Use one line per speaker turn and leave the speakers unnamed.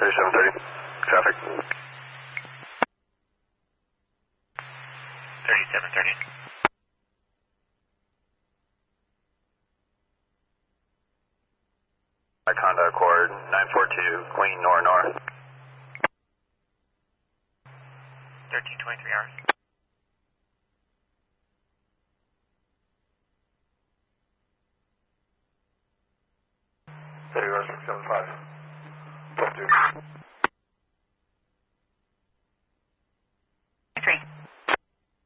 3730. Traffic.
3730.
Conda Accord 942, Queen North.
1323 hours.
City Road 675. +2.